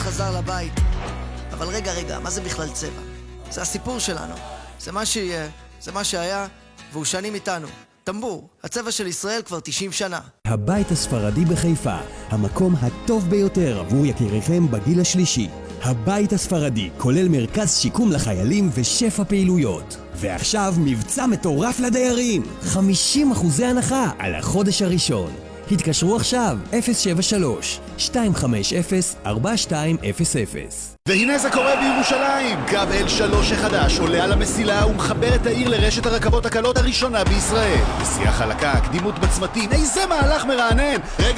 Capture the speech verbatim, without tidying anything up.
חזר לבית. אבל רגע, רגע, מה זה בכלל צבע? זה הסיפור שלנו. זה מה שיהיה, זה מה שהיה, והוא שנים איתנו. טמבור, הצבע של ישראל כבר תשעים שנה. הבית הספרדי בחיפה, המקום הטוב ביותר עבור יקיריכם בגיל השלישי. הבית הספרדי כולל מרכז שיקום לחיילים ושפע פעילויות. ועכשיו מבצע מטורף לדיירים, חמישים אחוזי הנחה על החודש הראשון. התקשרו עכשיו אפס שבע שלוש שתיים חמש אפס ארבע שתיים אפס אפס. והנה זה קורה בירושלים! קו אל שלוש החדש עולה על המסילה ומחבר את העיר לרשת הרכבות הקלות הראשונה בישראל. נסיעה חלקה, קדימות בצמתים, איזה מהלך מרענן! רגע